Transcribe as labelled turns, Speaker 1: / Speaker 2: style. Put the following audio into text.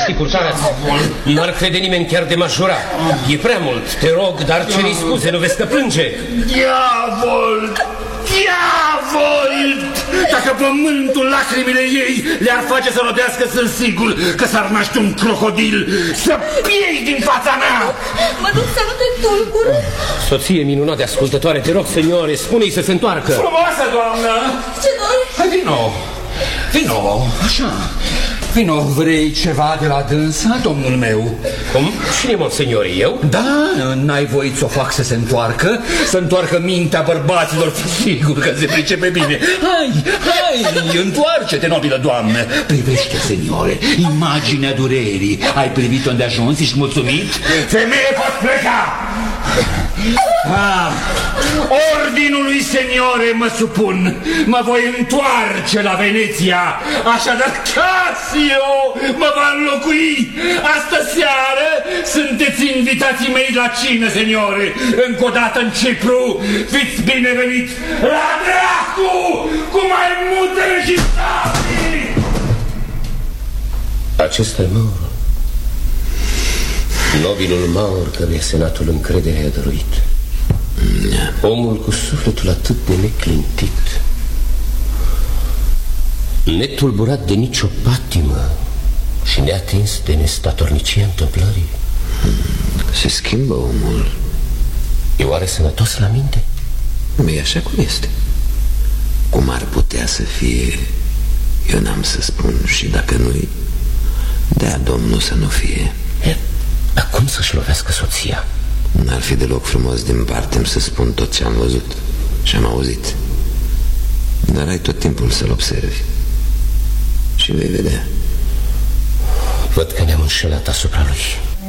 Speaker 1: sigur, n-ar crede nimeni chiar de majora. E prea mult, te rog, dar ceri scuze, nu vezi că plânge.
Speaker 2: Diavol! Diavol! Dacă pământul, lacrimile ei le-ar face să rodească, sunt sigur că s-ar naște un crocodil să piei din fața mea!
Speaker 3: Mă duc să nu te tulbur.
Speaker 1: Soție minunată ascultătoare, te rog, senioare, spune-i să se întoarcă.
Speaker 2: Frumoasă, doamnă!
Speaker 3: Ce dori?
Speaker 2: Hai, vino, așa. Vino, vrei ceva de la dânsa, domnul meu?
Speaker 1: Cum? Cine, monseniore, eu?
Speaker 2: Da, n-ai voit să o fac să se întoarcă mintea bărbaților, sigur că se pricepe bine. Hai, întoarce-te, nobilă doamnă. Privește, seniore, imaginea durerii. Ai privit-o îndeajuns, ești mulțumit? Femeie, poți pleca! Ordinului, seniore, mă supun. Mă voi întoarce la Veneția. Așadar, Casio mă va înlocui. Astă seară sunteți invitații mei la cină, seniore. Încă o dată în Cipru. Fiți bineveniți. La dracu, cu mai multe registrații.
Speaker 1: Acesta e Mauro. Nobilul Maur căruia senatul încredere a dăruit. Omul cu sufletul atât de neclintit, netulburat de nicio patimă și neatins de nestatornicia întâmplării.
Speaker 4: Se schimbă omul.
Speaker 1: E oare sănătos la minte?
Speaker 4: E așa cum este. Cum ar putea să fie, eu n-am să spun. Și dacă nu-i, dea Domnul să nu fie.
Speaker 1: Dar cum să-și lovească soția?
Speaker 4: N-ar fi deloc frumos din partea-mi să spun tot ce am văzut și am auzit. Dar ai tot timpul să-l observi și vei vedea.
Speaker 1: Văd că ne-am înșelat asupra lui.